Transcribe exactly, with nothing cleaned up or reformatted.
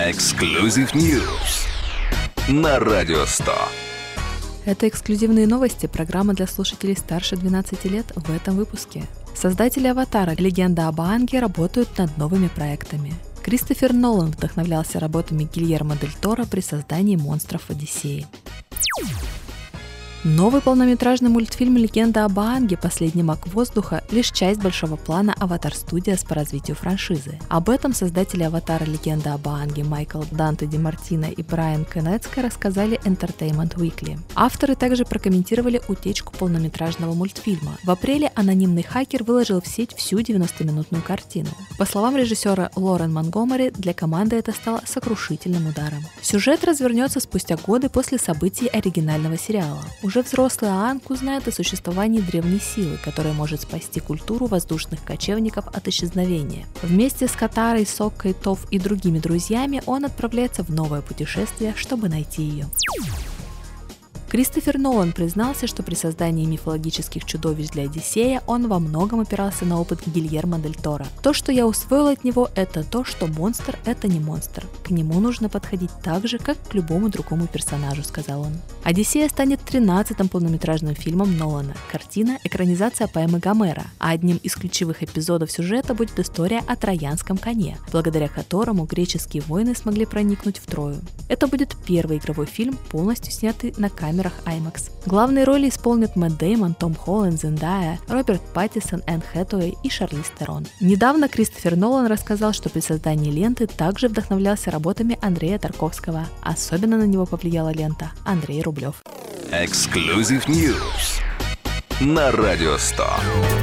Exclusive News на Радио сто. Это эксклюзивные новости, программа для слушателей старше двенадцати лет в этом выпуске. Создатели «Аватара. Легенда об Аанге» работают над новыми проектами. Кристофер Нолан вдохновлялся работами Гильермо дель Торо при создании «Монстров Одиссеи». Новый полнометражный мультфильм «Легенда об Аанге. Последний маг воздуха» — лишь часть большого плана Avatar Studios по развитию франшизы. Об этом создатели «Аватара. Легенда об Аанге» Майкл Данте Ди Мартино и Брайан Кенецко рассказали Entertainment Weekly. Авторы также прокомментировали утечку полнометражного мультфильма. В апреле анонимный хакер выложил в сеть всю девяностоминутную картину. По словам режиссера Лорен Монгомери, для команды это стало сокрушительным ударом. Сюжет развернется спустя годы после событий оригинального сериала. Уже взрослый Аанг узнает о существовании древней силы, которая может спасти культуру воздушных кочевников от исчезновения. Вместе с Катарой, Соккой, Тоф и другими друзьями он отправляется в новое путешествие, чтобы найти ее. Кристофер Нолан признался, что при создании мифологических чудовищ для Одиссея он во многом опирался на опыт Гильермо дель Торо. То, что я усвоил от него, это то, что монстр — это не монстр. К нему нужно подходить так же, как к любому другому персонажу, сказал он. Одиссея станет тринадцатым полнометражным фильмом Нолана. Картина — экранизация поэмы Гомера, а одним из ключевых эпизодов сюжета будет история о троянском коне, благодаря которому греческие воины смогли проникнуть в Трою. Это будет первый игровой фильм, полностью снятый на камеру IMAX. Главные роли исполнят Мэтт Дэймон, Том Холланд, Зендая, Роберт Паттинсон, Энн Хэтэуэй и Шарлиз Терон. Недавно Кристофер Нолан рассказал, что при создании ленты также вдохновлялся работами Андрея Тарковского. Особенно на него повлияла лента Андрей Рублев. Exclusive News на Радио сто.